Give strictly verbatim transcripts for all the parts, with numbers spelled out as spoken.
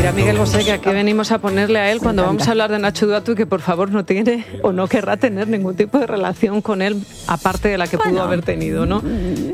Mira, Miguel Bosé, que aquí venimos a ponerle a él cuando vamos a hablar de Nacho Duato y que por favor no tiene o no querrá tener ningún tipo de relación con él, aparte de la que bueno. pudo haber tenido, ¿no?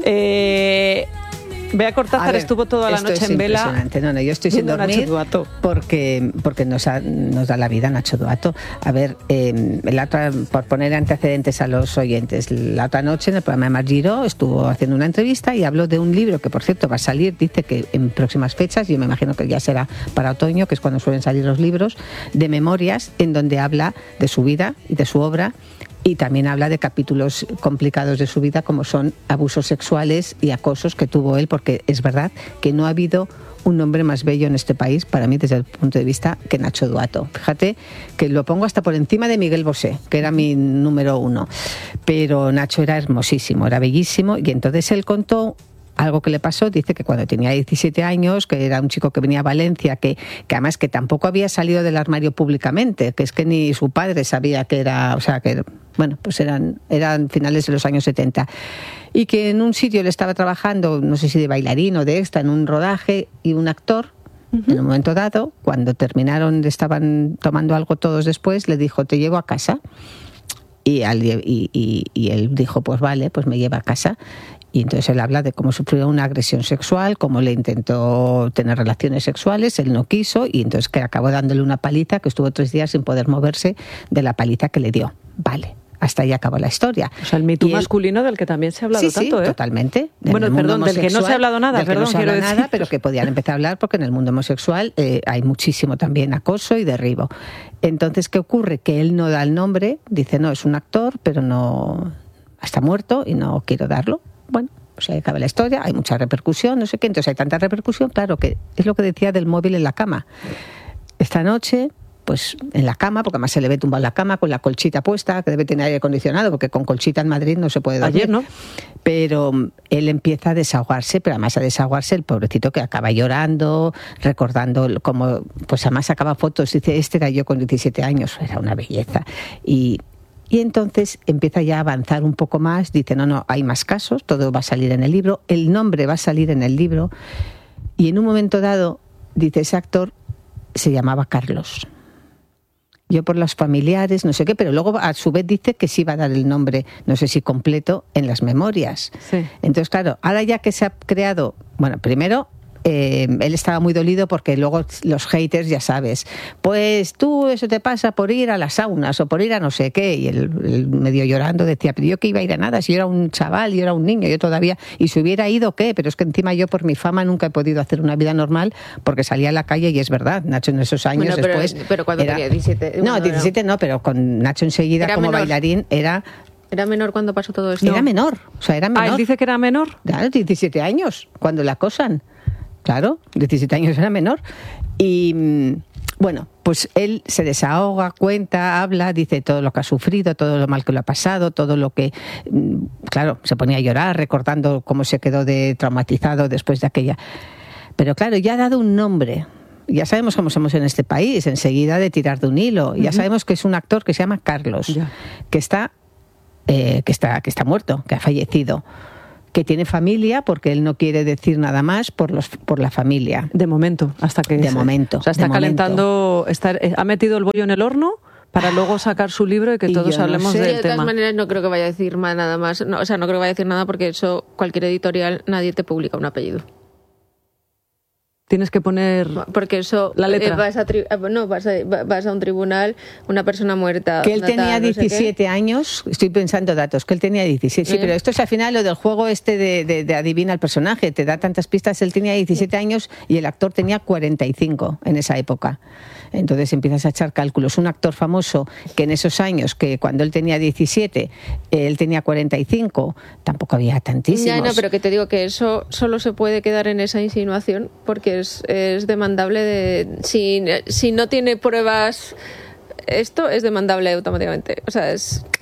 Eh... Bea Cortázar ver, estuvo toda la noche en vela. Impresionante. No, no, yo estoy sin dormir porque, porque nos, ha, nos da la vida Nacho Duato. A ver, eh, la otra, por poner antecedentes a los oyentes, la otra noche en el programa de Mar Giró estuvo haciendo una entrevista y habló de un libro que, por cierto, va a salir, dice que en próximas fechas, yo me imagino que ya será para otoño, que es cuando suelen salir los libros, de memorias, en donde habla de su vida y de su obra. Y también habla de capítulos complicados de su vida, como son abusos sexuales y acosos que tuvo él, porque es verdad que no ha habido un hombre más bello en este país, para mí, desde el punto de vista, que Nacho Duato. Fíjate que lo pongo hasta por encima de Miguel Bosé, que era mi número uno. Pero Nacho era hermosísimo, era bellísimo, y entonces él contó algo que le pasó. Dice que cuando tenía diecisiete años, que era un chico que venía a Valencia, que, que además que tampoco había salido del armario públicamente, que es que ni su padre sabía que era, o sea, que bueno, pues eran, eran finales de los años setenta, y que en un sitio le estaba trabajando, no sé si de bailarín o de extra, en un rodaje, y un actor, uh-huh. en un momento dado, cuando terminaron, estaban tomando algo todos después, le dijo: te llevo a casa. Y, al, y, y, y él dijo: pues vale, pues me lleva a casa. Y entonces él habla de cómo sufrió una agresión sexual, cómo le intentó tener relaciones sexuales, él no quiso, y entonces que acabó dándole una paliza, que estuvo tres días sin poder moverse de la paliza que le dio. Vale, hasta ahí acabó la historia. O sea, el mito masculino del que también se ha hablado sí, tanto, sí, ¿eh? totalmente. Bueno, perdón, del que no se ha hablado nada, perdón, no se quiero habla decir. Nada, pero que podían empezar a hablar, porque en el mundo homosexual eh, hay muchísimo también acoso y derribo. Entonces, ¿qué ocurre? Que él no da el nombre, dice: no, es un actor, pero no, está muerto y no quiero darlo. Bueno, pues ahí acaba la historia, hay mucha repercusión, no sé qué. Entonces hay tanta repercusión, claro, que es lo que decía del móvil en la cama. Esta noche, pues en la cama, porque además se le ve tumbado en la cama con la colchita puesta, que debe tener aire acondicionado, porque con colchita en Madrid no se puede dormir. Ayer, ¿no? Pero él empieza a desahogarse, pero además a desahogarse el pobrecito, que acaba llorando, recordando cómo, pues además sacaba fotos, dice: este era yo con diecisiete años, era una belleza. Y Y entonces empieza ya a avanzar un poco más, dice: no, no, hay más casos, todo va a salir en el libro, el nombre va a salir en el libro. Y en un momento dado, dice, ese actor se llamaba Carlos. Yo por los familiares, no sé qué, pero luego a su vez dice que sí va a dar el nombre, no sé si completo, en las memorias. Sí. Entonces, claro, ahora ya que se ha creado, bueno, primero... Eh, él estaba muy dolido porque luego los haters, ya sabes, pues tú eso te pasa por ir a las saunas o por ir a no sé qué, y él, él medio llorando decía: pero yo que iba a ir a nada, si yo era un chaval, yo era un niño, yo todavía, y si hubiera ido, ¿qué? Pero es que encima yo por mi fama nunca he podido hacer una vida normal, porque salía a la calle, y es verdad, Nacho en esos años bueno, pero, después pero cuando era, tenía diecisiete, no, bueno, diecisiete no, pero con Nacho enseguida como menor. Bailarín era... ¿Era menor cuando pasó todo esto? Era no. menor, o sea, era menor. Ah, él dice que era menor. Claro, diecisiete años, cuando la acosan. Claro, diecisiete años era menor. Y bueno, pues él se desahoga, cuenta, habla, dice todo lo que ha sufrido, todo lo mal que lo ha pasado, todo lo que... Claro, se ponía a llorar recordando cómo se quedó de traumatizado después de aquella... Pero claro, ya ha dado un nombre. Ya sabemos cómo somos en este país, enseguida de tirar de un hilo. Ya uh-huh. sabemos que es un actor que se llama Carlos, yeah. que está, eh, que está, que está muerto, que ha fallecido, que tiene familia, porque él no quiere decir nada más por los por la familia. De momento, hasta que... De se, momento. O sea, está calentando, está, ha metido el bollo en el horno para luego sacar su libro y que y todos hablemos no del de tema. De todas maneras, no creo que vaya a decir nada más. No, o sea, no creo que vaya a decir nada, porque eso, cualquier editorial, nadie te publica un apellido. Tienes que poner porque eso la letra. Eh, vas a tri- no vas a, vas a un tribunal, una persona muerta. Que él tenía tal, diecisiete no sé años, estoy pensando datos, que él tenía diecisiete, sí, ¿Eh? Pero esto es al final lo del juego este de, de, de adivina el personaje, te da tantas pistas. Él tenía diecisiete años y el actor tenía cuarenta y cinco en esa época. Entonces empiezas a echar cálculos. Un actor famoso que en esos años, que cuando él tenía diecisiete, él tenía cuarenta y cinco, tampoco había tantísimos. Ya, no, pero que te digo que eso solo se puede quedar en esa insinuación, porque es, es demandable de... Si, si no tiene pruebas, esto es demandable automáticamente. O sea, es...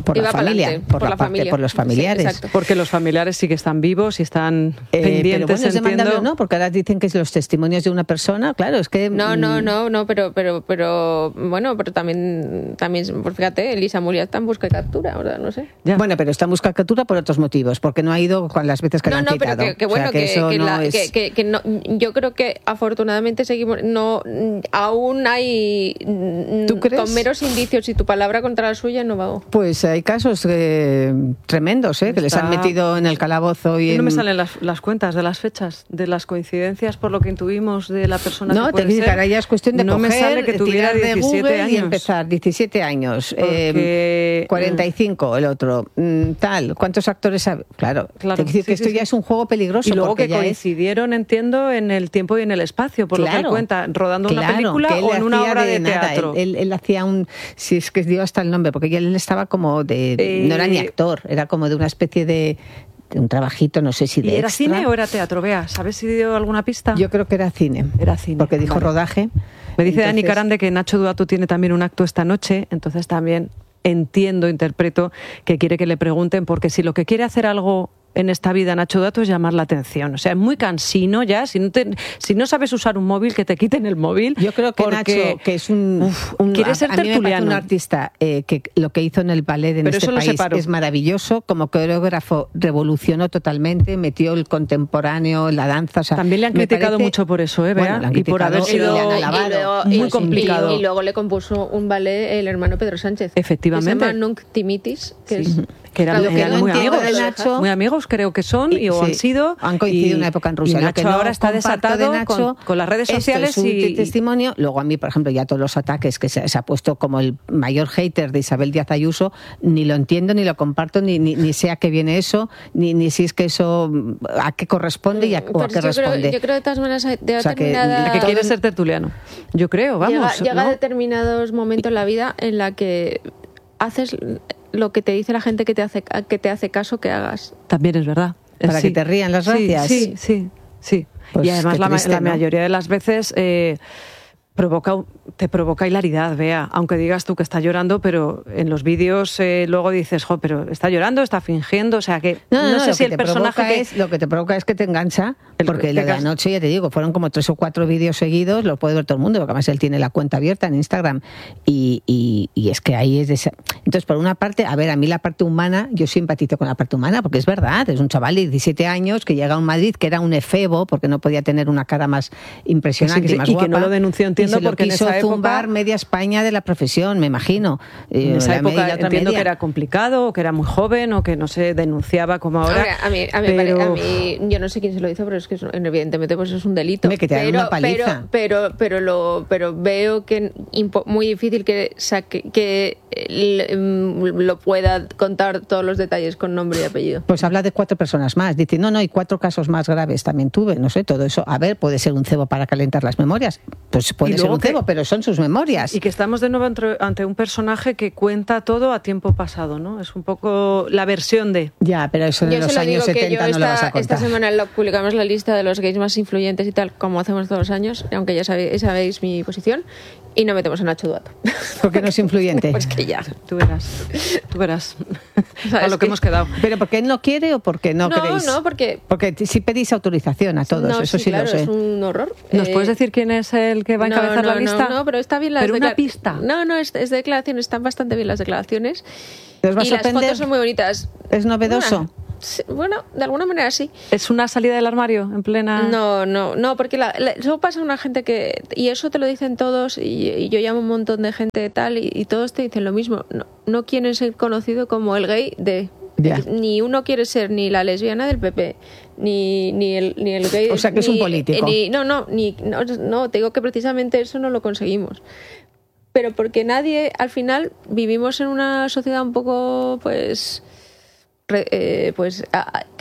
por Iba la familia, pa'lante, por, por la la parte, familia. por los familiares. Sí, exacto. Porque los familiares sí que están vivos y están Eh, pendientes, pero bueno, es demandable entiendo. o no, porque ahora dicen que es los testimonios de una persona, claro, es que... No, no, mm, no, no, pero, pero, pero, bueno, pero también, también, pues fíjate, Elisa Muriel está en busca y captura, o sea, no sé. Ya. Bueno, pero está en busca de captura por otros motivos, porque no ha ido con las veces que No, le han no, citado. pero que, que O sea, bueno, que, eso que no la- es- que- que- que no, yo creo que afortunadamente seguimos, no, aún hay, ¿Tú crees? con meros indicios y tu palabra contra la suya no va. Pues hay casos eh, tremendos, ¿eh? que les Está- han metido en el calabozo y Y no en... me salen las, las cuentas de las fechas, de las coincidencias, por lo que intuimos de la persona No, que te puede digo que ser. ahora ya es cuestión de no coger, me sale que tuviera tirar de diecisiete Google años. y empezar. diecisiete años, Porque, eh, cuarenta y cinco el otro, mm, tal. ¿Cuántos actores sabe? Claro, Claro, te quiero decir sí, que sí, esto sí. ya es un juego peligroso. Y luego porque que ya es- coincidieron, entiendo, en el tiempo y en el espacio, por lo que él Claro. cuenta, rodando una Claro, película que él o en una hacía obra de, nada, teatro. Él, él- él hacía un, si es que dio hasta el nombre, porque él estaba como de, Eh, no era ni actor, era como de una especie de, de un trabajito, no sé si de ¿Y era extra. cine o era teatro? Vea, ¿sabes si dio alguna pista? Yo creo que era cine. Era cine, Porque dijo vale. rodaje. Me dice Dani Entonces- Carande que Nacho Duato tiene también un acto esta noche, entonces también entiendo, interpreto que quiere que le pregunten, porque si lo que quiere hacer algo en esta vida Nacho Duato es llamar la atención. O sea, es muy cansino ya. Si no, te- si no sabes usar un móvil, que te quiten el móvil. Yo creo que porque, Nacho, que es un, uf, un quiere a- ser a mí me parece tertuliano. un artista eh, que lo que hizo en el ballet en Pero este eso lo país separo. es maravilloso. Como coreógrafo revolucionó totalmente, metió el contemporáneo, la danza. O sea, También le han me criticado parece- mucho por eso, ¿eh, Bea? Bueno, le han y por haber criticado y sido le han alabado. muy y- complicado. Y, y luego le compuso un ballet el hermano Pedro Sánchez. Efectivamente. Que se llama Nunc Timitis, que Sí. es... Que eran, Claro, que eran no muy entiendo amigos, de Nacho. muy amigos creo que son y, o Sí, han sido. han coincidido y- una época en Rusia. Y Lo Nacho que no ahora está comparto desatado de Nacho, con, con las redes esto sociales es un y, testimonio. Luego a mí, por ejemplo, ya todos los ataques que se, se ha puesto como el mayor hater de Isabel Díaz Ayuso, ni lo entiendo, ni lo comparto, ni, ni, ni sé a qué viene eso, ni, ni si es que eso a qué corresponde y a, o a Pero qué yo responde. creo, yo creo de todas maneras de O sea, que- determinada... que quiere ser tertuliano. Yo creo, vamos. llega llega a ¿no? determinados momentos en la vida en la que haces lo que te dice la gente que te hace que te hace caso que hagas. También es verdad. Para que te rían las Sí, gracias. Sí, sí, sí. Pues y además qué la, ma- triste, la ¿no? mayoría de las veces eh, provoca, un- te provoca hilaridad, Bea. Aunque digas tú que está llorando, pero en los vídeos eh, luego dices, jo, pero está llorando, está fingiendo. O sea que no, No, no, no, sé lo si que el te personaje provoca que es, lo que te provoca es que te engancha, El- porque que lo de gas- anoche, ya te digo, fueron como tres o cuatro vídeos seguidos, lo puede ver todo el mundo, porque además él tiene la cuenta abierta en Instagram, y, y, y es que ahí es de esa... Entonces, por una parte, a ver, a mí la parte humana, yo simpatizo con la parte humana, porque es verdad, es un chaval de diecisiete años que llega a un Madrid, que era un efebo, porque no podía tener una cara más impresionante Que sí, que sí, y más y guapa. que no lo denunció, entiendo, y se lo porque en quiso esa época- zumbar media España de la profesión, me imagino. en Eh, esa la media y época la otra entiendo media. que era complicado, o que era muy joven, o que no se denunciaba como ahora. Ahora, a mí, a mí, pero- pare- a mí- yo no sé quién se lo hizo, pero es que eso, evidentemente pues es un delito. Hombre, que te dan pero, una paliza. pero, pero, pero lo, pero veo que impo- muy difícil que saque, que eh, lo pueda contar todos los detalles con nombre y apellido. Pues habla de cuatro personas más. Dice, no, no, y cuatro casos más graves también tuve. No sé, todo eso. A ver, puede ser un cebo para calentar las memorias. Pues puede Y ser luego un que- cebo, pero son sus memorias. Y que estamos de nuevo entre- ante un personaje que cuenta todo a tiempo pasado, ¿no? Es un poco la versión de... Ya, pero eso en Yo los se lo años digo que yo setenta no lo vas a esta, esta contar. semana lo publicamos la lista de los gays más influyentes y tal, como hacemos todos los años, aunque ya sabéis, sabéis mi posición, y no metemos a Nacho Duato. Porque no es influyente. Pues que ya. Tú verás, tú verás a ¿Sabes lo que qué? hemos quedado. ¿Pero porque él no quiere o porque no, No, queréis? no, porque- Porque t- si pedís autorización a todos, No, eso sí, claro, lo sé. es un horror. ¿Nos Eh, puedes decir quién es el que va a no, encabezar no, la lista? No, no, pero está bien las Pero una declara- pista. No, no, es, es declaraciones, están bastante bien las declaraciones. ¿Os va a y las sorprender? fotos son muy bonitas. ¿Es novedoso? Bueno, sí, bueno, de alguna manera sí. ¿Es una salida del armario en plena...? No, no, no, porque la, la- eso pasa a una gente que... Y eso te lo dicen todos, y, y yo llamo a un montón de gente tal, y, y todos te dicen lo mismo. No, no quieren ser conocido como el gay de... Ya. Ni uno quiere ser ni la lesbiana del P P, ni, ni, el, ni el gay... O sea, que es ni- un político. ni- no, no, ni, no, no, te digo que precisamente eso no lo conseguimos. Pero porque nadie, al final, vivimos en una sociedad un poco, pues... re- eh, pues a- a- que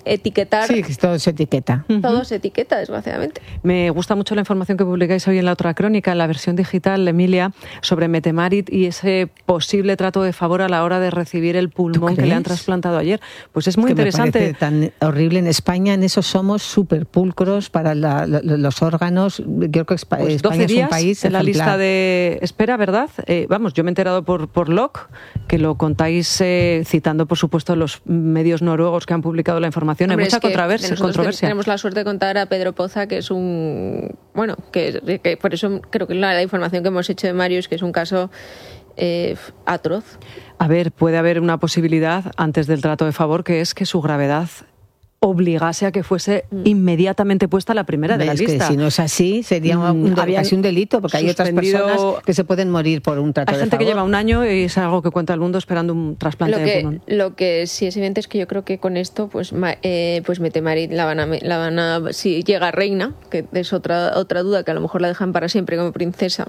etiquetar. Sí, todo se etiqueta. Todo se etiqueta, desgraciadamente. Me gusta mucho la información que publicáis hoy en La Otra Crónica, en la versión digital, Emilia, sobre Metemarit y ese posible trato de favor a la hora de recibir el pulmón que le han trasplantado ayer. Pues es muy que interesante. Me parece tan horrible. En España, en eso somos súper pulcros para la, la, los órganos. Creo que España, pues doce es días un país en la ejemplar. lista de espera, ¿verdad? Eh, vamos, yo me he enterado por, por L O C, que lo contáis eh, citando, por supuesto, los medios noruegos que han publicado la información. Hombre, Hay mucha es que controversia. controversia. Tenemos la suerte de contar a Pedro Poza, que es un... Bueno, que, que por eso creo que la, la información que hemos hecho de Marius, que es un caso eh, atroz. A ver, puede haber una posibilidad antes del trato de favor, que es que su gravedad obligase a que fuese inmediatamente puesta la primera de la es lista. Que si no es así, sería un, casi un delito, porque hay otras personas que se pueden morir por un trato de favor. Hay gente que lleva un año y es algo que cuenta el mundo esperando un trasplante lo que, de pulmón. Lo que sí es evidente es que yo creo que con esto, pues, eh, pues Metemarit la van a, la van a, si llega reina, que es otra otra duda, que a lo mejor la dejan para siempre como princesa.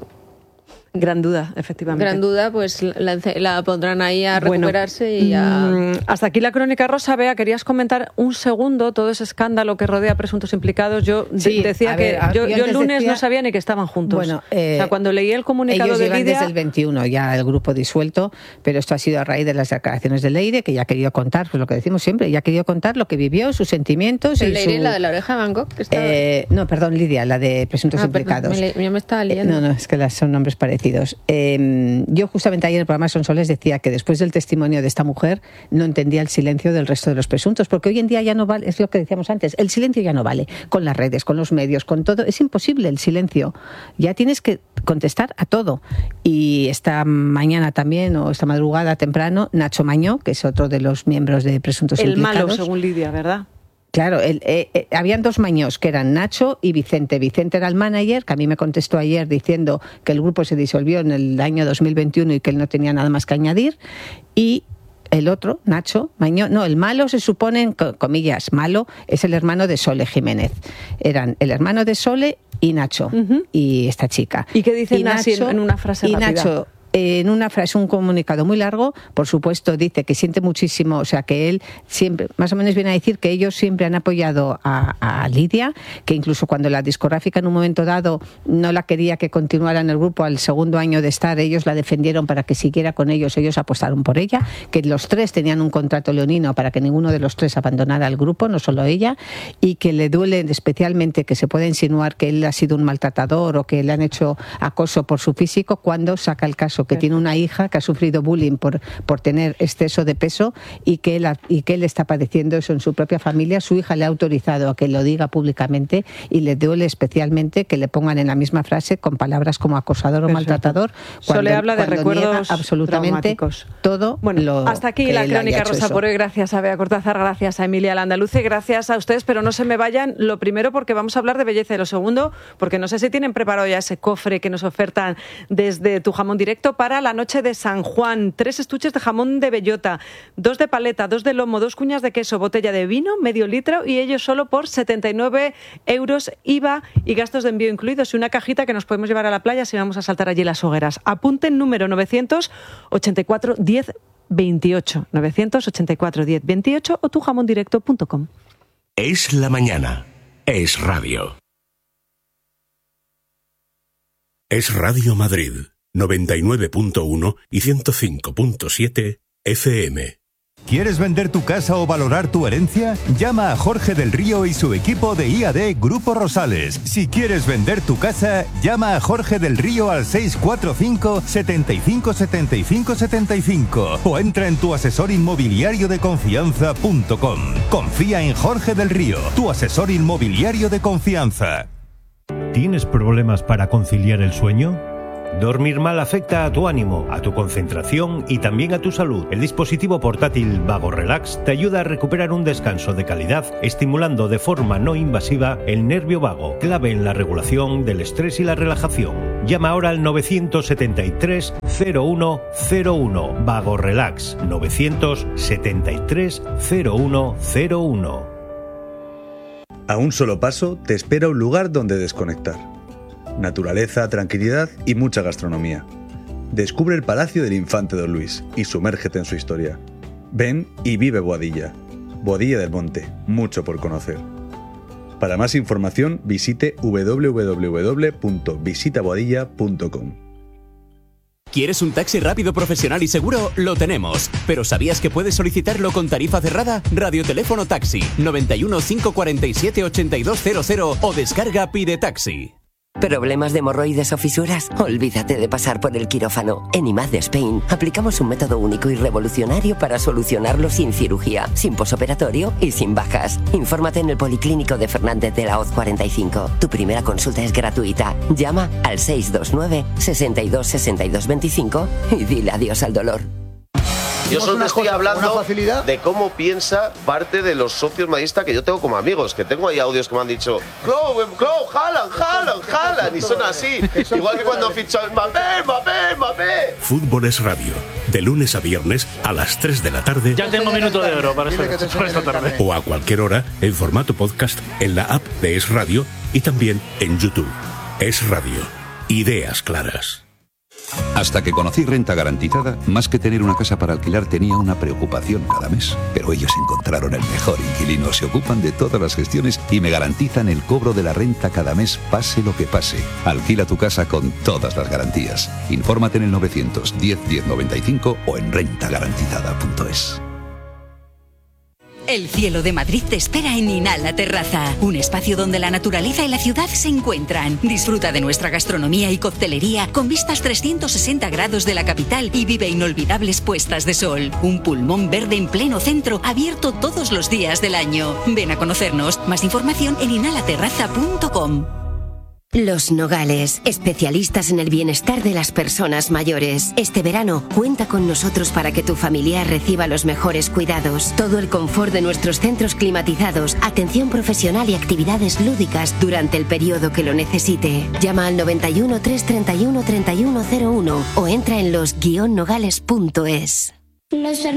Gran duda, efectivamente. Gran duda, pues la, la pondrán ahí a recuperarse bueno, y a... Hasta aquí la crónica rosa. Bea, querías comentar un segundo todo ese escándalo que rodea a presuntos implicados. Yo sí, decía ver, que yo, yo el lunes decía... no sabía ni que estaban juntos. Bueno, eh, o sea, cuando leí el comunicado ellos de llevan Lidia... desde el veintiuno ya el grupo disuelto, pero esto ha sido a raíz de las declaraciones de Leire, que ya ha querido contar, pues lo que decimos siempre, ya ha querido contar lo que vivió, sus sentimientos. ¿El y Leire, su... la de la oreja de Van Gogh? Que estaba... eh, no, perdón, Lidia, la de presuntos ah, implicados. Perdón, me, me estaba leyendo. Eh, no, no, es que las son nombres parecidos. Eh, Yo justamente ayer en el programa Sonsoles decía que después del testimonio de esta mujer no entendía el silencio del resto de los presuntos, porque hoy en día ya no vale, es lo que decíamos antes, el silencio ya no vale, con las redes, con los medios, con todo, es imposible el silencio, ya tienes que contestar a todo. Y esta mañana también, o esta madrugada temprano, Nacho Mañó, que es otro de los miembros de presuntos el implicados. El malo, según Lidia, ¿verdad? Claro, el, eh, eh, habían dos Mañós, que eran Nacho y Vicente. Vicente era el manager, que a mí me contestó ayer diciendo que el grupo se disolvió en el año dos mil veintiuno y que él no tenía nada más que añadir. Y el otro, Nacho Mañó, no, el malo se supone, en comillas, malo, es el hermano de Sole Jiménez. Eran el hermano de Sole y Nacho, uh-huh. y esta chica. ¿Y qué dicen así en, en una frase y rápida? Nacho, en una frase, un comunicado muy largo, por supuesto dice que siente muchísimo, o sea que él siempre, más o menos viene a decir que ellos siempre han apoyado a, a Lidia, que incluso cuando la discográfica en un momento dado no la quería que continuara en el grupo al segundo año de estar, ellos la defendieron para que siguiera con ellos, ellos apostaron por ella, que los tres tenían un contrato leonino para que ninguno de los tres abandonara el grupo, no solo ella, y que le duele especialmente que se pueda insinuar que él ha sido un maltratador o que le han hecho acoso por su físico cuando saca el caso que tiene una hija que ha sufrido bullying por, por tener exceso de peso y que, él, y que él está padeciendo eso en su propia familia. Su hija le ha autorizado a que lo diga públicamente y le duele especialmente que le pongan en la misma frase con palabras como acosador o maltratador. Cuando, Solo habla de recuerdos absolutamente todo bueno, lo hasta aquí que la él crónica rosa eso. por hoy. Gracias a Bea Cortázar, gracias a Emilia Landaluce, gracias a ustedes, pero no se me vayan. Lo primero porque vamos a hablar de belleza y lo segundo porque no sé si tienen preparado ya ese cofre que nos ofertan desde Tu Jamón Directo para la noche de San Juan. Tres estuches de jamón de bellota, dos de paleta, dos de lomo, dos cuñas de queso, botella de vino, medio litro y ello solo por setenta y nueve euros I V A y gastos de envío incluidos y una cajita que nos podemos llevar a la playa si vamos a saltar allí las hogueras. Apunten número novecientos ochenta y cuatro diez veintiocho, novecientos ochenta y cuatro diez veintiocho o tu jamón directo punto com. Es la mañana. Es radio. Es Radio Madrid. noventa y nueve punto uno y ciento cinco punto siete F M. ¿Quieres vender tu casa o valorar tu herencia? Llama a Jorge del Río y su equipo de I A D Grupo Rosales. Si quieres vender tu casa, llama a Jorge del Río al seis cuatro cinco, setenta y cinco, setenta y cinco, setenta y cinco o entra en tu asesor inmobiliario de confianza punto com. Confía en Jorge del Río, tu asesor inmobiliario de confianza. ¿Tienes problemas para conciliar el sueño? Dormir mal afecta a tu ánimo, a tu concentración y también a tu salud. El dispositivo portátil Vago Relax te ayuda a recuperar un descanso de calidad, estimulando de forma no invasiva el nervio vago, clave en la regulación del estrés y la relajación. Llama ahora al novecientos setenta y tres, cero uno cero uno. Vago Relax, novecientos setenta y tres, cero uno cero uno. A un solo paso te espera un lugar donde desconectar. Naturaleza, tranquilidad y mucha gastronomía. Descubre el Palacio del Infante Don Luis y sumérgete en su historia. Ven y vive Boadilla. Boadilla del Monte, mucho por conocer. Para más información visite doble u doble u doble u punto visita boadilla punto com. ¿Quieres un taxi rápido, profesional y seguro? Lo tenemos. ¿Pero sabías que puedes solicitarlo con tarifa cerrada? Radioteléfono Taxi noventa y uno, cinco cuarenta y siete, ochenta y dos cero cero o descarga Pide Taxi. ¿Problemas de hemorroides o fisuras? Olvídate de pasar por el quirófano. En I M A D de Spain aplicamos un método único y revolucionario para solucionarlo sin cirugía, sin posoperatorio y sin bajas. Infórmate en el Policlínico de Fernández de la Hoz cuarenta y cinco. Tu primera consulta es gratuita. Llama al seis dos nueve, sesenta y dos, sesenta y dos veinticinco y dile adiós al dolor. Yo solo te estoy hablando de cómo piensa parte de los socios madridistas que yo tengo como amigos, que tengo ahí audios que me han dicho Clow, Clow, Haaland, Haaland, Haaland, y son así. Igual que cuando fichó Mbappé, Mbappé, Mbappé. Fútbol es Radio, de lunes a viernes a las tres de la tarde. Ya tengo minuto de oro para, esta, para esta tarde. O a cualquier hora en formato podcast en la app de Es Radio y también en YouTube. Es Radio. Ideas claras. Hasta que conocí Renta Garantizada, más que tener una casa para alquilar tenía una preocupación cada mes. Pero ellos encontraron el mejor inquilino, se ocupan de todas las gestiones y me garantizan el cobro de la renta cada mes, pase lo que pase. Alquila tu casa con todas las garantías. Infórmate en el novecientos diez, diez noventa y cinco o en renta garantizada punto es. El cielo de Madrid te espera en Inhala Terraza, un espacio donde la naturaleza y la ciudad se encuentran. Disfruta de nuestra gastronomía y coctelería con vistas trescientos sesenta grados de la capital y vive inolvidables puestas de sol. Un pulmón verde en pleno centro, abierto todos los días del año. Ven a conocernos. Más información en inhala terraza punto com. Los Nogales, especialistas en el bienestar de las personas mayores. Este verano, cuenta con nosotros para que tu familiar reciba los mejores cuidados. Todo el confort de nuestros centros climatizados, atención profesional y actividades lúdicas durante el periodo que lo necesite. Llama al noventa y uno, trescientos treinta y uno, treinta y uno cero uno o entra en los guion nogales punto es. Los